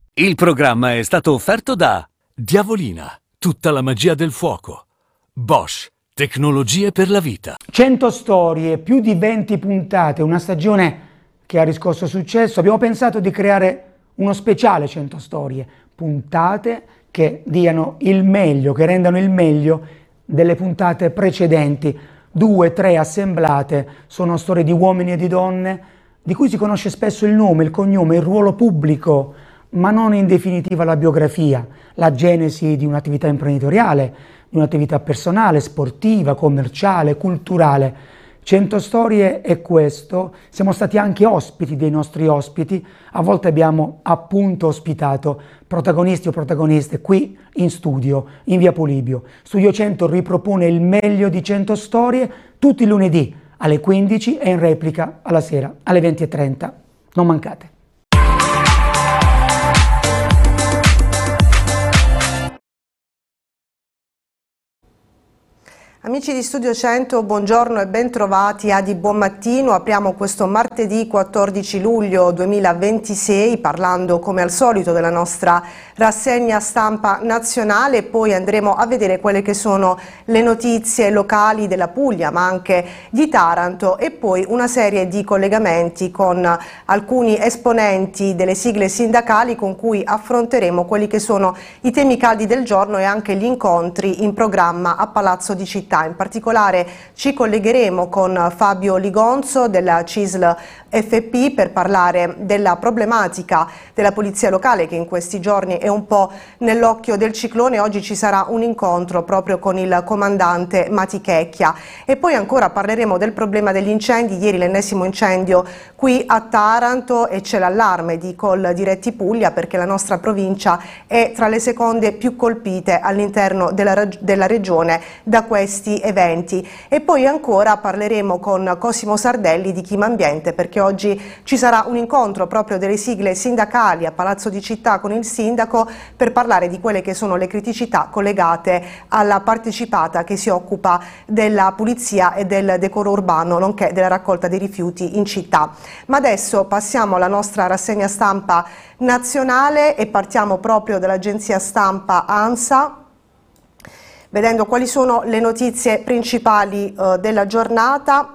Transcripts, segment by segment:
Il programma è stato offerto da Diavolina, tutta la magia del fuoco. Bosch, tecnologie per la vita. 100 storie, più di 20 puntate, una stagione che ha riscosso successo. Abbiamo pensato di creare uno speciale 100 storie, puntate che diano il meglio, che rendano il meglio delle puntate precedenti. 2, 3 assemblate, sono storie di uomini e di donne di cui si conosce spesso il nome, il cognome, il ruolo pubblico, ma non in definitiva la biografia, la genesi di un'attività imprenditoriale, di un'attività personale, sportiva, commerciale, culturale. 100 storie è questo. Siamo stati anche ospiti dei nostri ospiti, a volte abbiamo appunto ospitato protagonisti o protagoniste qui in studio, in via Polibio. Studio 100 ripropone il meglio di 100 storie tutti i lunedì alle 15 e in replica alla sera alle 20:30. Non mancate. Amici di Studio 100, buongiorno e ben trovati a Di Buon Mattino. Apriamo questo martedì 14 luglio 2026 parlando come al solito della nostra rassegna stampa nazionale e poi andremo a vedere quelle che sono le notizie locali della Puglia ma anche di Taranto e poi una serie di collegamenti con alcuni esponenti delle sigle sindacali con cui affronteremo quelli che sono i temi caldi del giorno e anche gli incontri in programma a Palazzo di Città. In particolare ci collegheremo con Fabio Ligonzo della CISL FP per parlare della problematica della polizia locale che in questi giorni è un po' nell'occhio del ciclone. Oggi ci sarà un incontro proprio con il comandante Matichecchia e poi ancora parleremo del problema degli incendi. Ieri l'ennesimo incendio qui a Taranto e c'è l'allarme di Coldiretti Puglia perché la nostra provincia è tra le seconde più colpite all'interno della regione da questi eventi. E poi ancora parleremo con Cosimo Sardelli di Chima Ambiente perché oggi ci sarà un incontro proprio delle sigle sindacali a Palazzo di Città con il sindaco per parlare di quelle che sono le criticità collegate alla partecipata che si occupa della pulizia e del decoro urbano nonché della raccolta dei rifiuti in città. Ma adesso passiamo alla nostra rassegna stampa nazionale e partiamo proprio dall'agenzia stampa ANSA vedendo quali sono le notizie principali della giornata.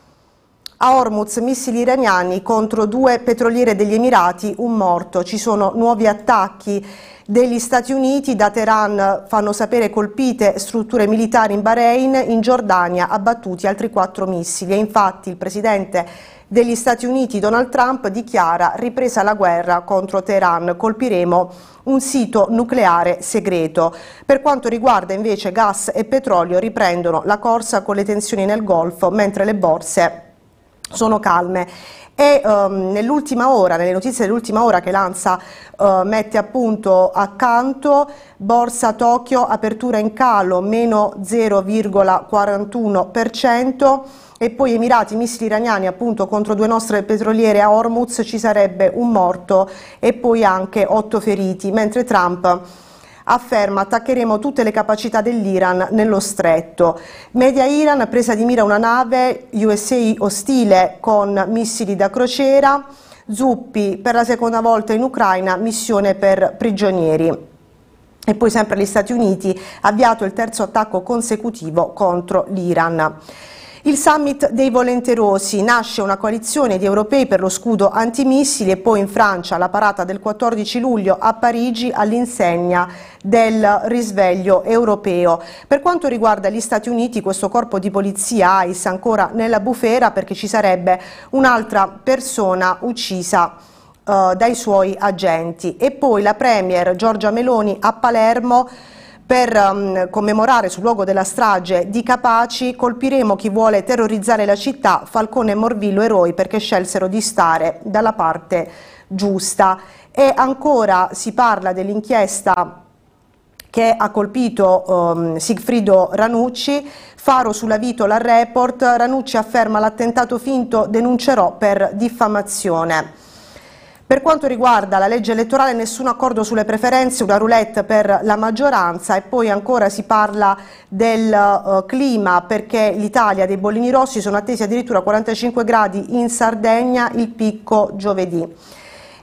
A Hormuz missili iraniani contro 2 petroliere degli Emirati, un morto. Ci sono nuovi attacchi degli Stati Uniti, da Teheran fanno sapere colpite strutture militari in Bahrain, in Giordania abbattuti altri 4 missili e infatti il presidente degli Stati Uniti Donald Trump dichiara ripresa la guerra contro Teheran, colpiremo un sito nucleare segreto. Per quanto riguarda invece gas e petrolio riprendono la corsa con le tensioni nel Golfo mentre le borse sono calme. E nell'ultima ora, nelle notizie dell'ultima ora che l'ANSA mette appunto accanto, Borsa Tokyo, apertura in calo, meno 0,41%. E poi Emirati, missili iraniani appunto contro 2 nostre petroliere a Hormuz, ci sarebbe un morto e poi anche 8 feriti, mentre Trump afferma attaccheremo tutte le capacità dell'Iran nello stretto. Media Iran, presa di mira una nave USA ostile con missili da crociera. Zuppi, per la seconda volta in Ucraina, missione per prigionieri. E poi sempre gli Stati Uniti, avviato il terzo attacco consecutivo contro l'Iran. Il summit dei volenterosi, nasce una coalizione di europei per lo scudo antimissili e poi in Francia la parata del 14 luglio a Parigi all'insegna del risveglio europeo. Per quanto riguarda gli Stati Uniti, questo corpo di polizia ICE ancora nella bufera perché ci sarebbe un'altra persona uccisa dai suoi agenti. E poi la premier Giorgia Meloni a Palermo per commemorare sul luogo della strage di Capaci, colpiremo chi vuole terrorizzare la città, Falcone e Morvillo eroi perché scelsero di stare dalla parte giusta. E ancora si parla dell'inchiesta che ha colpito Sigfrido Ranucci, Faro sulla Vitola Report, Ranucci afferma l'attentato finto, denuncerò per diffamazione. Per quanto riguarda la legge elettorale, nessun accordo sulle preferenze, una roulette per la maggioranza. E poi ancora si parla del clima perché l'Italia dei bollini rossi, sono attesi addirittura 45 gradi in Sardegna, il picco giovedì.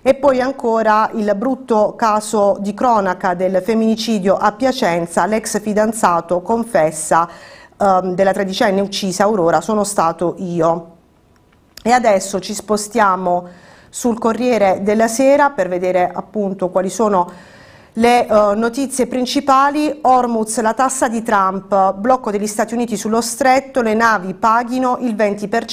E poi ancora il brutto caso di cronaca del femminicidio a Piacenza, l'ex fidanzato confessa della tredicenne uccisa Aurora, sono stato io. E adesso ci spostiamo sul Corriere della Sera per vedere appunto quali sono le notizie principali. Hormuz, la tassa di Trump, blocco degli Stati Uniti sullo stretto, le navi paghino il 20%